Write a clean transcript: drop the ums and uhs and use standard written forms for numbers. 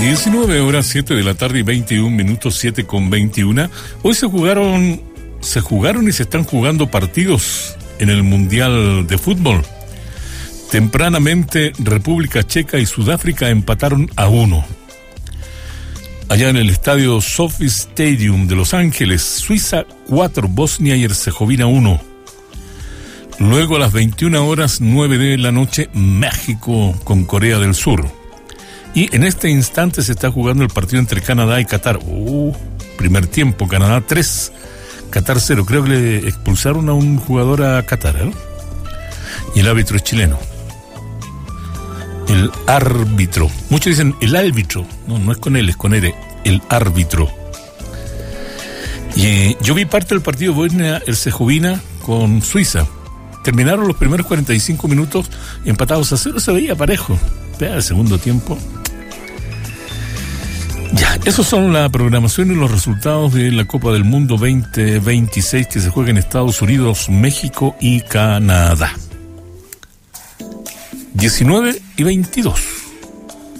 19 horas 7 de la tarde y 21 minutos, 7:21. Hoy se jugaron y se están jugando partidos en el Mundial de Fútbol. Tempranamente, República Checa y Sudáfrica empataron a 1. Allá en el estadio Sophie Stadium de Los Ángeles, Suiza 4, Bosnia y Herzegovina 1. Luego a las 21 horas 9 de la noche, México con Corea del Sur. Y en este instante se está jugando el partido entre Canadá y Qatar. Primer tiempo, Canadá 3, Qatar 0. Creo que le expulsaron a un jugador a Qatar, ¿eh? Y el árbitro es chileno. El árbitro. Muchos dicen el árbitro. No es con él, es con él. El árbitro. Y yo vi parte del partido Bosnia-Herzegovina con Suiza. Terminaron los primeros 45 minutos empatados a 0. Se veía parejo. Pero el segundo tiempo... Ya, esos son la programación y los resultados de la Copa del Mundo 2026 que se juega en Estados Unidos, México y Canadá. 19:22.